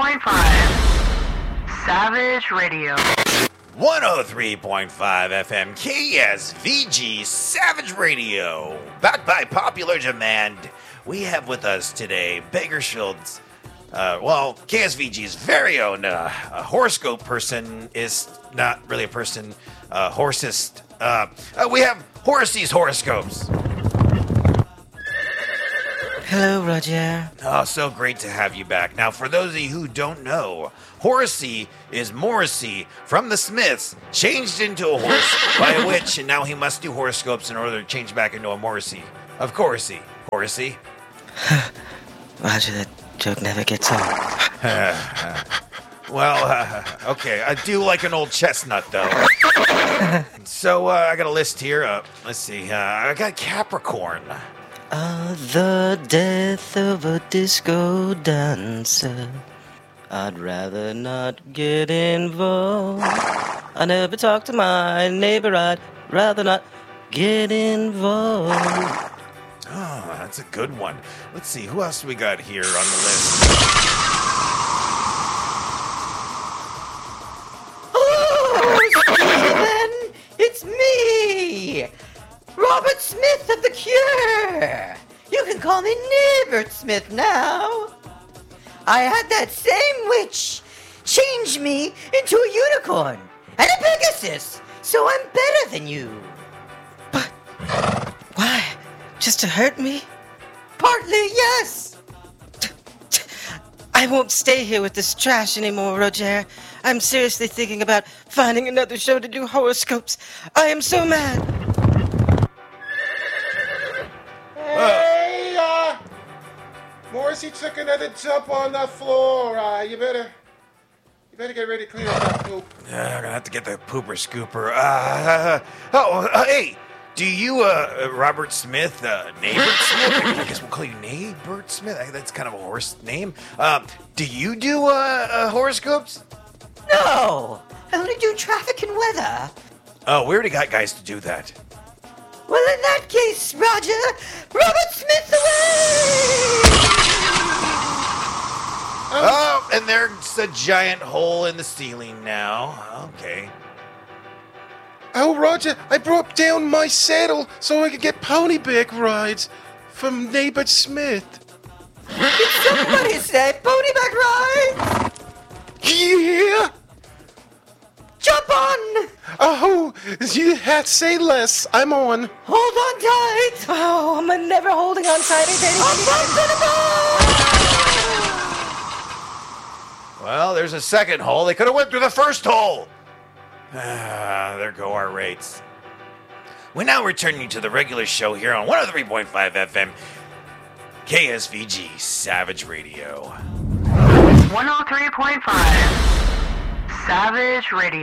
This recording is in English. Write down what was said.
Savage Radio. 103.5 FM KSVG Savage Radio. Backed by popular demand, we have with us today Bakersfield's, KSVG's very own horoscope person is not really a person, horsist. We have Horsey's horoscopes. Hello, Roger. Oh, so great to have you back. Now, for those of you who don't know, Horsey is Morrissey from the Smiths, changed into a horse by a witch, and now he must do horoscopes in order to change back into a Morrissey. Of course, Horsey. Roger, that joke never gets old. Okay, I do like an old chestnut, though. So, I got a list here. Let's see. I got Capricorn. The death of a disco dancer. I'd rather not get involved. I never talk to my neighbor. I'd rather not get involved. Oh, that's a good one. Let's see, who else we got here on the list? Oh, Stephen! It's me! Robert Smith of The Cure! You can call me Neighbor Smith now. I had that same witch change me into a unicorn and a Pegasus, so I'm better than you. But why? Just to hurt me? Partly, yes. I won't stay here with this trash anymore, Roger. I'm seriously thinking about finding another show to do horoscopes. I am so mad. Hey, Morrissey took another dump on the floor. You better get ready to clean up that poop. I'm gonna have to get the pooper scooper. Hey, do you, Robert Smith, Naybert Smith? I guess we'll call you Naybert Smith. That's kind of a horse name. Do you do, horoscopes? No, I only do traffic and weather. Oh, we already got guys to do that. Well, in that case, Roger, Robert Smith away! Oh, and there's a giant hole in the ceiling now. Okay. Oh, Roger, I broke down my saddle so I could get ponyback rides from Neighbor Smith. Did somebody say ponyback ride? Yeah! Jump on! Oh, you had to say less. I'm on. Hold on tight! Oh, I'm never holding on tight again. Well, there's a second hole. They could have went through the first hole. There go our rates. We're now returning to the regular show here on 103.5 FM KSVG Savage Radio. 103.5 Savage Radio.